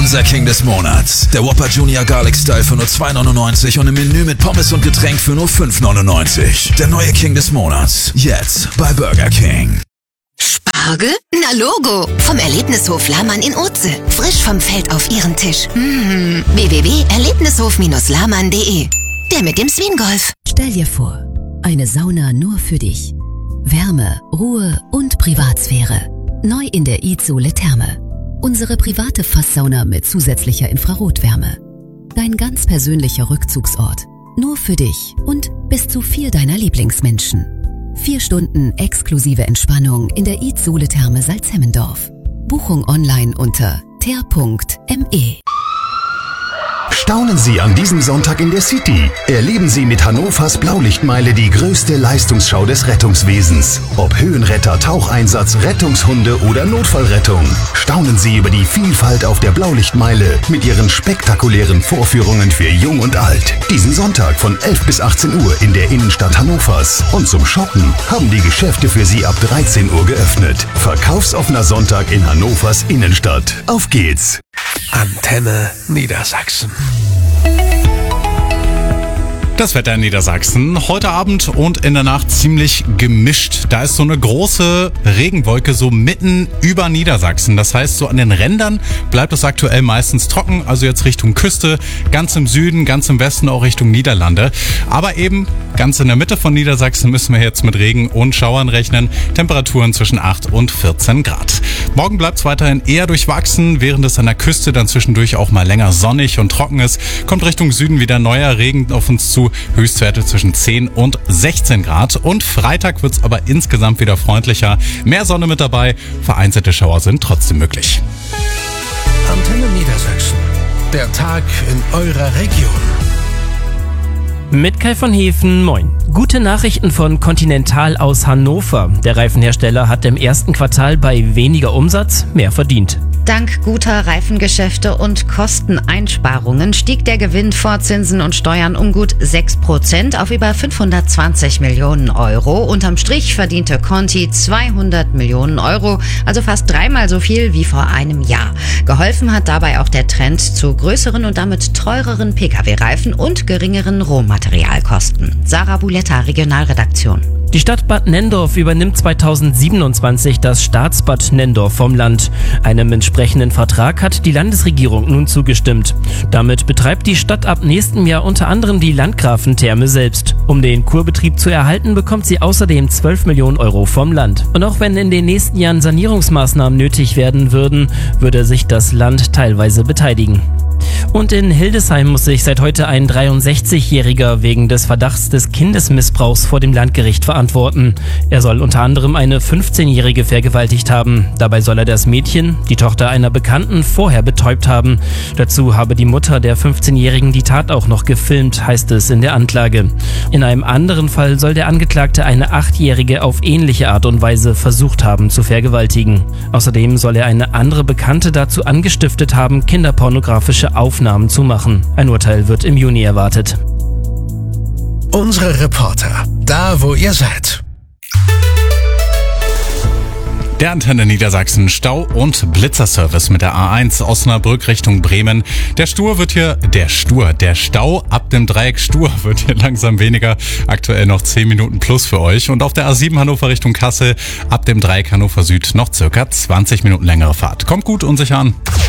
Unser King des Monats. Der Whopper Junior Garlic Style für nur $2,99 und im Menü mit Pommes und Getränk für nur $5,99. Der neue King des Monats. Jetzt bei Burger King. Spargel? Na Logo! Vom Erlebnishof Lahmann in Oetze. Frisch vom Feld auf Ihren Tisch. www.erlebnishof-lahmann.de. Der mit dem Swingolf. Stell dir vor, eine Sauna nur für dich. Wärme, Ruhe und Privatsphäre. Neu in der iZoole Therme. Unsere private Fasssauna mit zusätzlicher Infrarotwärme. Dein ganz persönlicher Rückzugsort. Nur für dich und bis zu 4 deiner Lieblingsmenschen. 4 Stunden exklusive Entspannung in der iZoole Therme Salzhemmendorf. Buchung online unter ter.me. Staunen Sie an diesem Sonntag in der City. Erleben Sie mit Hannovers Blaulichtmeile die größte Leistungsschau des Rettungswesens. Ob Höhenretter, Taucheinsatz, Rettungshunde oder Notfallrettung. Staunen Sie über die Vielfalt auf der Blaulichtmeile mit ihren spektakulären Vorführungen für Jung und Alt. Diesen Sonntag von 11 bis 18 Uhr in der Innenstadt Hannovers. Und zum Shoppen haben die Geschäfte für Sie ab 13 Uhr geöffnet. Verkaufsoffener Sonntag in Hannovers Innenstadt. Auf geht's! Antenne Niedersachsen. Das Wetter in Niedersachsen heute Abend und in der Nacht ziemlich gemischt. Da ist so eine große Regenwolke so mitten über Niedersachsen. Das heißt, so an den Rändern bleibt es aktuell meistens trocken. Also jetzt Richtung Küste, ganz im Süden, ganz im Westen auch Richtung Niederlande. Aber eben ganz in der Mitte von Niedersachsen müssen wir jetzt mit Regen und Schauern rechnen. Temperaturen zwischen 8 und 14 Grad. Morgen bleibt es weiterhin eher durchwachsen, während es an der Küste dann zwischendurch auch mal länger sonnig und trocken ist. Kommt Richtung Süden wieder neuer Regen auf uns zu. Höchstwerte zwischen 10 und 16 Grad. Und Freitag wird es aber insgesamt wieder freundlicher. Mehr Sonne mit dabei. Vereinzelte Schauer sind trotzdem möglich. Antenne Niedersachsen. Der Tag in eurer Region. Mit Kai von Hefen, moin. Gute Nachrichten von Continental aus Hannover. Der Reifenhersteller hat im ersten Quartal bei weniger Umsatz mehr verdient. Dank guter Reifengeschäfte und Kosteneinsparungen stieg der Gewinn vor Zinsen und Steuern um gut 6% auf über 520 Millionen Euro. Unterm Strich verdiente Conti 200 Millionen Euro, also fast 3-mal so viel wie vor einem Jahr. Geholfen hat dabei auch der Trend zu größeren und damit teureren Pkw-Reifen und geringeren Rohmaterialkosten. Sarah Buletta, Regionalredaktion. Die Stadt Bad Nenndorf übernimmt 2027 das Staatsbad Nenndorf vom Land. Einem entsprechenden Vertrag hat die Landesregierung nun zugestimmt. Damit betreibt die Stadt ab nächstem Jahr unter anderem die Landgrafentherme selbst. Um den Kurbetrieb zu erhalten, bekommt sie außerdem 12 Millionen Euro vom Land. Und auch wenn in den nächsten Jahren Sanierungsmaßnahmen nötig werden würden, würde sich das Land teilweise beteiligen. Und in Hildesheim muss sich seit heute ein 63-Jähriger wegen des Verdachts des Kindesmissbrauchs vor dem Landgericht verantworten. Er soll unter anderem eine 15-Jährige vergewaltigt haben. Dabei soll er das Mädchen, die Tochter einer Bekannten, vorher betäubt haben. Dazu habe die Mutter der 15-Jährigen die Tat auch noch gefilmt, heißt es in der Anklage. In einem anderen Fall soll der Angeklagte eine 8-Jährige auf ähnliche Art und Weise versucht haben zu vergewaltigen. Außerdem soll er eine andere Bekannte dazu angestiftet haben, kinderpornografische Aufnahmen zu machen. Ein Urteil wird im Juni erwartet. Unsere Reporter, da wo ihr seid. Der Antenne Niedersachsen Stau- und Blitzerservice mit der A1 Osnabrück Richtung Bremen. Der Stau ab dem Dreieck Stur wird hier langsam weniger. Aktuell noch 10 Minuten plus für euch. Und auf der A7 Hannover Richtung Kassel ab dem Dreieck Hannover Süd noch circa 20 Minuten längere Fahrt. Kommt gut und sicher an.